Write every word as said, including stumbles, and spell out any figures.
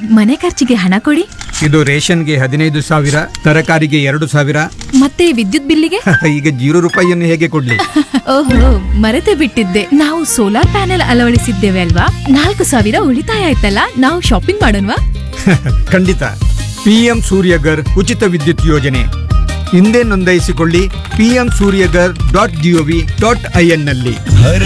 ಮನೆ ಖರ್ಚಿಗೆ ಹಣ ಕೊಡಿ. ಇದು ರೇಷನ್ಗೆ ಹದಿನೈದು ಸಾವಿರ, ತರಕಾರಿಗೆ ಎರಡು ಸಾವಿರ. ಮತ್ತೆ ವಿದ್ಯುತ್ ಬಿಲ್ಲಿಗೆ? ಈಗ ಜೀರೋ ರೂಪಾಯಿಯನ್ನು ಹೇಗೆ ಕೊಡ್ಲಿ? ಓಹೋ, ಮರೆತೇ ಬಿಟ್ಟಿದ್ದೆ, ನಾವು ಸೋಲಾರ್ ಪ್ಯಾನೆಲ್ ಅಳವಡಿಸಿದ್ದೇವೆ ಅಲ್ವಾ? ನಾಲ್ಕು ಸಾವಿರ ಉಳಿತಾಯ ಆಯ್ತಲ್ಲ, ನಾವು ಶಾಪಿಂಗ್ ಮಾಡೋಣವಾ? ಖಂಡಿತ. ಪಿಎಂ ಸೂರ್ಯಗರ್ ಉಚಿತ ವಿದ್ಯುತ್ ಯೋಜನೆ, ಹಿಂದೆ ನೋಂದಾಯಿಸಿಕೊಳ್ಳಿ P M Surya Ghar dot gov dot I N ನಲ್ಲಿ.